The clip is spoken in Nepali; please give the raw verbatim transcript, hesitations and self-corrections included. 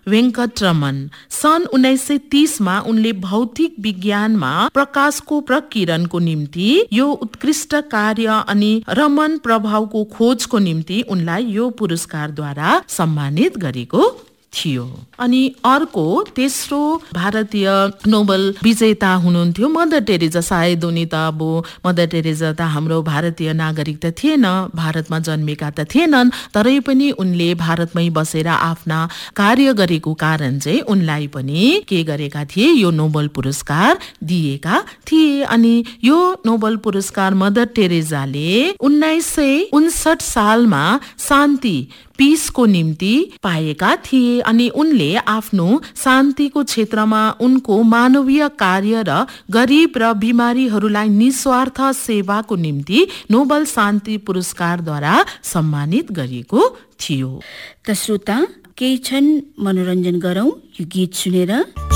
वेंकटरमन। सन् उन्नाइस सय तीसमा उनले भौतिक विज्ञानमा प्रकाशको प्रकिरणको निम्ति यो उत्कृष्ट कार्य अनि रमन प्रभावको खोजको निम्ति उनलाई यो पुरस्कारद्वारा सम्मानित गरेको थियो। अनि अर्को तेस्रो भारतीय नोबेल विजेता हुनुहुन्थ्यो मदर टेरेजा। सायद उनी त अब मदर टेरेजा त हाम्रो भारतीय नागरिक त थिएन, भारतमा जन्मेका त थिएनन्, तरै पनि उनले भारतमै बसेर आफ्ना कार्य गरेको कारण चाहिँ उनलाई पनि के गरेका थिए, यो नोबेल पुरस्कार दिएका थिए। अनि यो नोबेल पुरस्कार मदर टेरेजाले उन्नाइस सय उनसठ सालमा शान्ति पीसको निम्ति पाएका थिए। अनि उनले आफ्नो शान्तिको क्षेत्रमा उनको मानवीय कार्य र गरिब र बिमारीहरूलाई निस्वार्थ सेवाको निम्ति नोबेल शान्ति पुरस्कारद्वारा सम्मानित गरिएको थियो। त श्रोता, केही क्षण मनोरञ्जन गरौँ यो गीत सुनेर।